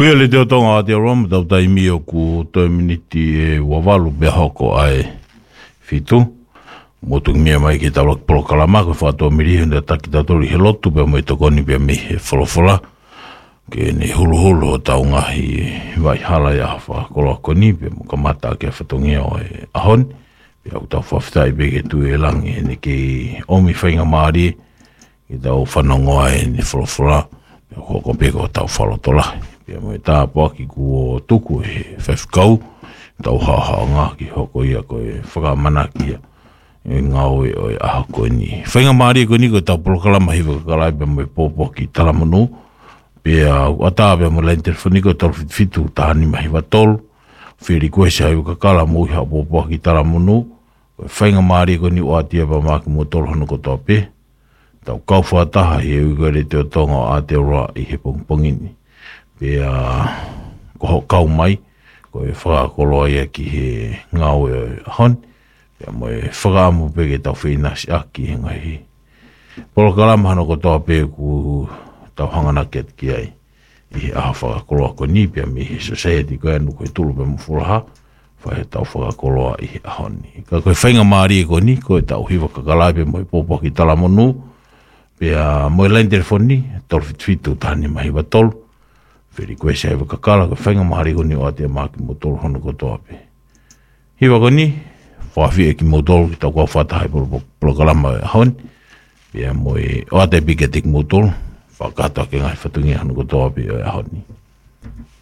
Kuia le teo tonga a te rom tau tai mio ku toi miniti e wawalu be hoko ai fitu. Motu mia mai ki tau lak polo kalama ko whātua miri hunda taki tatori he lotu pe mo i tokoni pe mi he wholofola. Ke ne hulu hulu o tau ngahi vai hala ia hawha koloa koni pe mo ka mata ke whatongia o e ahon. Pe au tau whawhitai pe ke tu e langi ne ke omi whainga maari ki tau whanongoa e ne wholofola. Pe hoko peko tau whalotola. Pe mo e tā paki ku o tuku he whewhkau. Tau haha ngā ki hoko ia ko e whakamana kia. E ngau e oi aha koe ni. Whainga maari koe ni koe tau polokalama hiwa kakalai pe mo e pōpō ki talamanu. Pe ata pe mo lain telefoniko tau fitu tahani mahi wa tolu. Whiri koe se hiwa kakala mo iha pōpō ki talamanu. Whainga maari koe ni o atia pa maki mo tolu hano kotoa pe. Tau kau whataha i e uigare te o tonga o Aotearoa i he pongpongini. Pe koho kau mai. Koe whakakoloa ia ki he ngau e ahon. Pea mo e whakaamu peke tau whenasi aki he ngai. Polo kalama hano kotoa pe ku tau hangana ket ki ai. I he aha whakakoloa ko ni pea mi he society koe anu koe tulu pe mo furaha. Whae tau whakakoloa i he ahoni. Ka koe whainga maari ko ni koe tau hiwa kakalai pe mo e pōpaki talamonu. Pea mo e lain telefoni tolu fitu tahani mahi wa tolu. Whiri koe se hiwa kakala koe whainga maari ko ni o atea maki mo tolu hono kotoa pe. Hiwa ko ni. Whawhi e ki motolo ki tau kua whatahai polo kalama e ahon. Pea mo e o ate pike te ki motolo. Whakatoa ke ngai whatungi hanu kotoa pe e ahon ni.